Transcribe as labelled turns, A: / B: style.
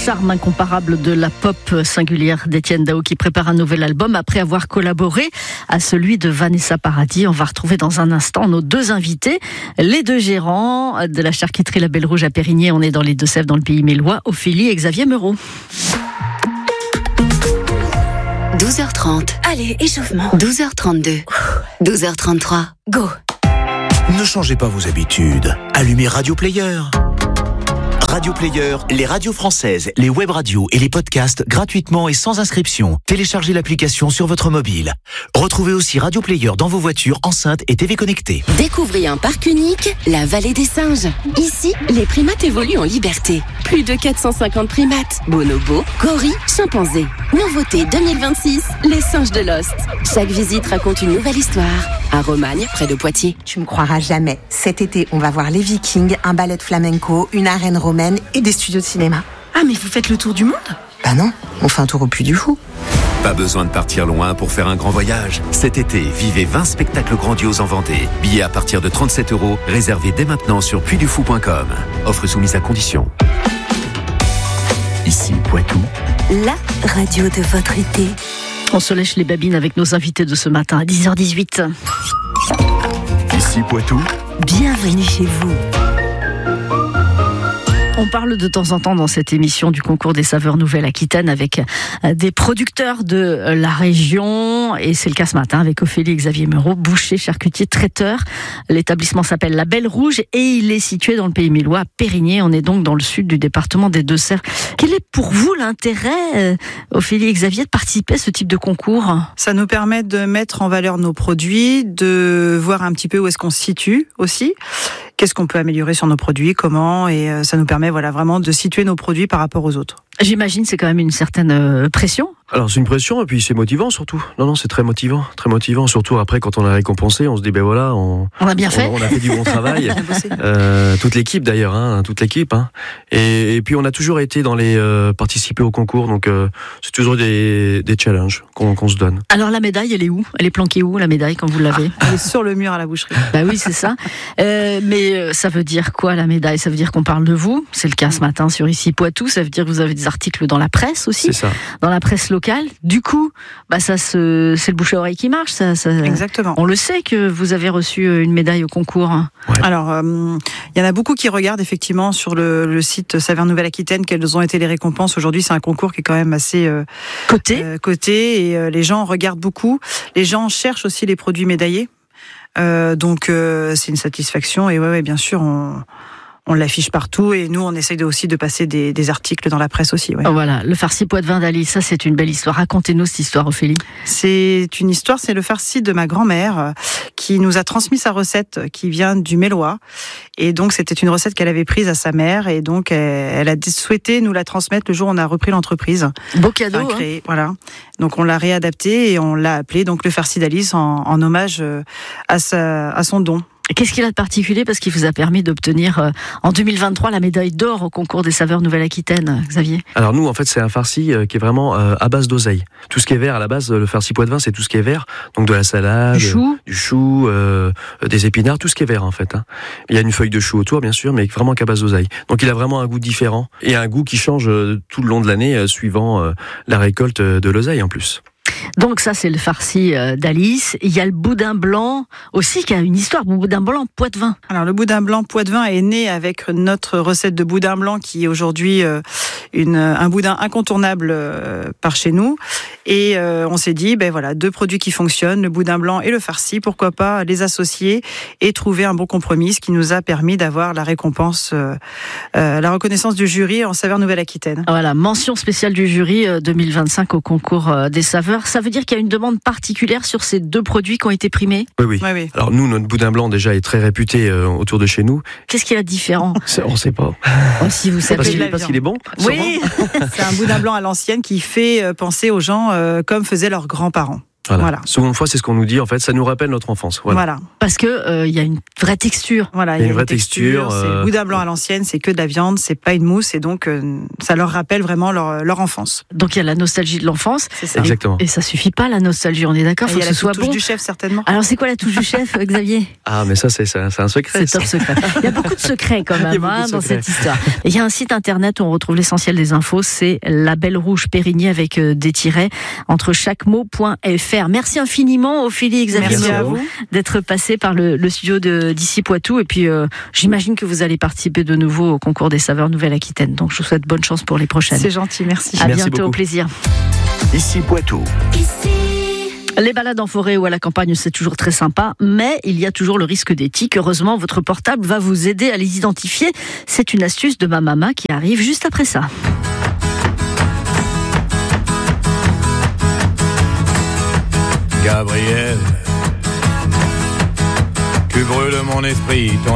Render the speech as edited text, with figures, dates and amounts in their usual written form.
A: charme incomparable de la pop singulière d'Étienne Dao qui prépare un nouvel album après avoir collaboré à celui de Vanessa Paradis. On va retrouver dans un instant nos deux invités, les deux gérants de la charcuterie La Belle Rouge à Périgny. On est dans les Deux-Sèvres, dans le pays mélois, Ophélie et Xavier Meurot.
B: 12h30. Allez, échauffement. 12h32. 12h33. Go.
C: Ne changez pas vos habitudes. Allumez Radio Player. Radio Player, les radios françaises, les web radios et les podcasts gratuitement et sans inscription. Téléchargez l'application sur votre mobile. Retrouvez aussi Radio Player dans vos voitures, enceintes et TV connectées.
B: Découvrez un parc unique, la Vallée des Singes. Ici, les primates évoluent en liberté. Plus de 450 primates, bonobos, gorilles, chimpanzés. Nouveauté 2026, les singes de Lost. Chaque visite raconte une nouvelle histoire. À Romagne, près de Poitiers.
D: Tu me croiras jamais. Cet été, on va voir les Vikings, un ballet de flamenco, une arène romaine et des studios de cinéma.
E: Ah, mais vous faites le tour du monde ?
D: Bah non, on fait un tour au Puy du Fou.
C: Pas besoin de partir loin pour faire un grand voyage. Cet été, vivez 20 spectacles grandioses en Vendée. Billets à partir de 37 €, réservés dès maintenant sur puydufou.com. Offre soumise à condition. Ici, Poitou.
B: La radio de votre été.
A: On se lèche les babines avec nos invités de ce matin à 10h18.
C: Ici, Poitou.
A: Bienvenue chez vous. On parle de temps en temps dans cette émission du concours des saveurs Nouvelle-Aquitaine avec des producteurs de la région, et c'est le cas ce matin avec Ophélie et Xavier Meurot, boucher, charcutier, traiteur. L'établissement s'appelle La Belle Rouge et il est situé dans le pays mélois à Périgny. On est donc dans le sud du département des Deux-Sèvres. Quel est pour vous l'intérêt, Ophélie et Xavier, de participer à ce type de concours ?
E: Ça nous permet de mettre en valeur nos produits, de voir un petit peu où est-ce qu'on se situe aussi. Qu'est-ce qu'on peut améliorer sur nos produits, comment, et ça nous permet vraiment de situer nos produits par rapport aux autres.
A: J'imagine c'est quand même une certaine pression.
F: Alors c'est une pression et puis c'est motivant surtout. Non, c'est très motivant, surtout après quand on a récompensé, on se dit ben voilà, on
A: a bien fait.
F: On a fait du bon travail. Toute l'équipe d'ailleurs, toute l'équipe. Et puis on a toujours été dans les participer au concours, donc c'est toujours des challenges qu'on se donne.
A: Alors la médaille, elle est où ? Elle est planquée où la médaille quand vous l'avez ?
E: Elle est sur le mur à la boucherie.
A: Bah oui, c'est ça. Mais ça veut dire quoi la médaille ? Ça veut dire qu'on parle de vous. C'est le cas ce matin sur Ici Poitou. Ça veut dire que vous avez des articles dans la presse aussi.
F: C'est ça.
A: Dans la presse locale. Du coup, c'est le bouche à oreille qui marche. Ça,
E: exactement.
A: On le sait que vous avez reçu une médaille au concours.
E: Ouais. Alors, il y en a beaucoup qui regardent effectivement sur le site Saveurs Nouvelle-Aquitaine quelles ont été les récompenses. Aujourd'hui, c'est un concours qui est quand même assez coté et les gens regardent beaucoup. Les gens cherchent aussi les produits médaillés. Donc, c'est une satisfaction. Et ouais, bien sûr, on l'affiche partout et nous on essaye aussi de passer des articles dans la presse aussi. Ouais.
A: Voilà, le farci poitevin d'Ali, ça c'est une belle histoire. Racontez-nous cette histoire, Ophélie.
E: C'est une histoire, c'est le farci de ma grand-mère qui nous a transmis sa recette qui vient du Mélois. Et donc c'était une recette qu'elle avait prise à sa mère et donc elle a souhaité nous la transmettre le jour où on a repris l'entreprise.
A: Beau cadeau.
E: Voilà. Donc on l'a réadapté et on l'a appelé donc le farci d'Alice en hommage à son don.
A: Qu'est-ce qu'il a de particulier parce qu'il vous a permis d'obtenir en 2023 la médaille d'or au concours des saveurs Nouvelle-Aquitaine, Xavier ?
F: Alors nous, en fait, c'est un farci qui est vraiment à base d'oseille. Tout ce qui est vert, à la base, le farci poitevin, c'est tout ce qui est vert. Donc de la salade, du chou, des épinards, tout ce qui est vert en fait. Il y a une feuille de chou autour, bien sûr, mais vraiment qu'à base d'oseille. Donc il a vraiment un goût différent et un goût qui change tout le long de l'année suivant la récolte de l'oseille en plus.
A: Donc ça c'est le farci d'Alice. Il y a le boudin blanc aussi qui a une histoire, le boudin blanc poitevin.
E: Alors le boudin blanc poitevin est né avec notre recette de boudin blanc qui est aujourd'hui un boudin incontournable par chez nous. Et on s'est dit, deux produits qui fonctionnent, le boudin blanc et le farci, pourquoi pas les associer et trouver un bon compromis, ce qui nous a permis d'avoir la récompense, la reconnaissance du jury en saveurs Nouvelle-Aquitaine.
A: Voilà, mention spéciale du jury 2025 au concours des saveurs. Ça veut dire qu'il y a une demande particulière sur ces deux produits qui ont été primés ?
F: Oui. Alors nous, notre boudin blanc déjà est très réputé autour de chez nous.
A: Qu'est-ce qu'il y a de différent ?
F: On ne sait pas.
A: Si vous savez.
F: Parce qu'il est bon ?
A: Oui.
E: C'est un boudin blanc à l'ancienne qui fait penser aux gens comme faisaient leurs grands-parents.
F: Voilà. Seconde fois, c'est ce qu'on nous dit. En fait, ça nous rappelle notre enfance.
E: Voilà.
A: Parce que il y a une vraie texture.
E: Voilà, il y a une vraie texture. C'est le boudin blanc à l'ancienne, c'est que de la viande, c'est pas une mousse, et donc ça leur rappelle vraiment leur enfance.
A: Donc il y a la nostalgie de l'enfance.
E: C'est ça.
F: Exactement.
A: Et ça suffit pas la nostalgie. On est d'accord. Faut que ce soit bon.
E: Il y a la touche du chef certainement.
A: Alors c'est quoi la touche du chef, Xavier?
F: Ah, mais ça c'est un secret.
A: C'est top secret. Il y a beaucoup de secrets quand même dans cette histoire. Et il y a un site internet où on retrouve l'essentiel des infos. C'est La Belle Rouge Périgny avec des tirets entre chaque mot.fr. Merci infiniment Ophélie et Xavier Meurot d'être passé par le studio d'ici Poitou. Et puis j'imagine que vous allez participer de nouveau au concours des saveurs Nouvelle-Aquitaine. Donc je vous souhaite bonne chance pour les prochaines.
E: C'est gentil, merci.
A: À
F: merci
A: bientôt,
F: beaucoup.
A: au plaisir.
C: Ici Poitou.
A: Les balades en forêt ou à la campagne, c'est toujours très sympa, mais il y a toujours le risque des tiques. Heureusement, votre portable va vous aider à les identifier. C'est une astuce de ma maman qui arrive juste après ça.
G: Gabriel, tu brûles mon esprit.